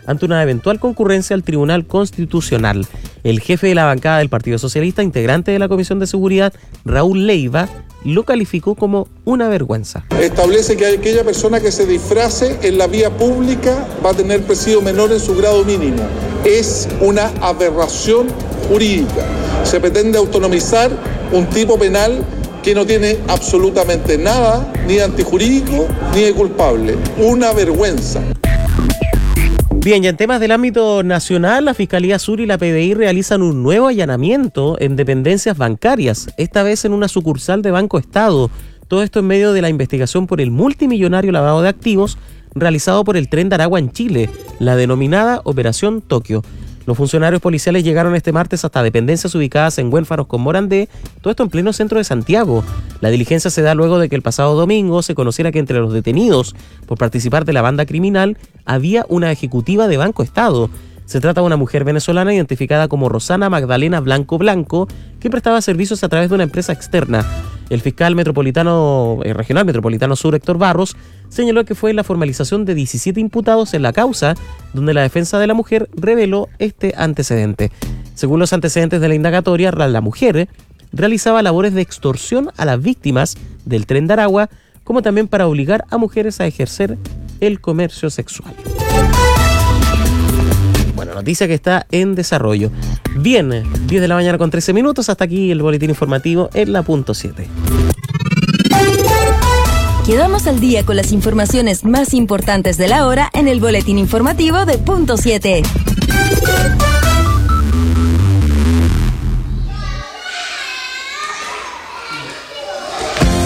ante una eventual concurrencia al Tribunal Constitucional. El jefe de la bancada del Partido Socialista, integrante de la Comisión de Seguridad, Raúl Leiva, lo calificó como una vergüenza. Establece que aquella persona que se disfrace en la vía pública va a tener presidio menor en su grado mínimo. Es una aberración jurídica. Se pretende autonomizar un tipo penal que no tiene absolutamente nada, ni de antijurídico, ni de culpable. Una vergüenza. Bien, y en temas del ámbito nacional, la Fiscalía Sur y la PDI realizan un nuevo allanamiento en dependencias bancarias, esta vez en una sucursal de Banco Estado. Todo esto en medio de la investigación por el multimillonario lavado de activos realizado por el Tren de Aragua en Chile, la denominada Operación Tokio. Los funcionarios policiales llegaron este martes hasta dependencias ubicadas en Huérfanos con Morandé, todo esto en pleno centro de Santiago. La diligencia se da luego de que el pasado domingo se conociera que entre los detenidos por participar de la banda criminal había una ejecutiva de Banco Estado. Se trata de una mujer venezolana identificada como Rosana Magdalena Blanco Blanco, que prestaba servicios a través de una empresa externa. El fiscal regional metropolitano sur, Héctor Barros, señaló que fue la formalización de 17 imputados en la causa, donde la defensa de la mujer reveló este antecedente. Según los antecedentes de la indagatoria, la mujer realizaba labores de extorsión a las víctimas del Tren de Aragua, como también para obligar a mujeres a ejercer el comercio sexual. Bueno, noticia que está en desarrollo. Bien, 10 de la mañana con 13 minutos. Hasta aquí el boletín informativo en la punto 7. Quedamos al día con las informaciones más importantes de la hora en el boletín informativo de punto 7.